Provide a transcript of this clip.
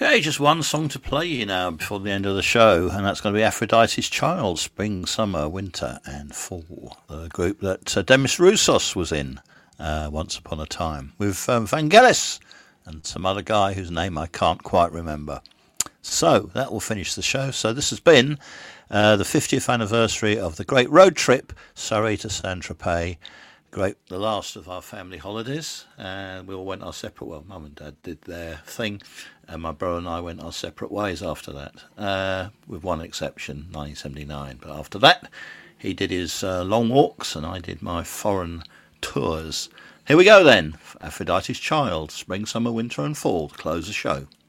Okay, just one song to play you now before the end of the show, and that's going to be Aphrodite's Child, Spring, Summer, Winter and Fall, the group that Demis Roussos was in once upon a time, with Vangelis and some other guy whose name I can't quite remember. So, that will finish the show. So this has been the 50th anniversary of the great road trip, Surrey to Saint-Tropez. The last of our family holidays, and we all went our separate. Well, Mum and Dad did their thing, and my brother and I went our separate ways after that, with one exception, 1979. But after that, he did his long walks, and I did my foreign tours. Here we go then, Aphrodite's Child, Spring, Summer, Winter and Fall, to close the show.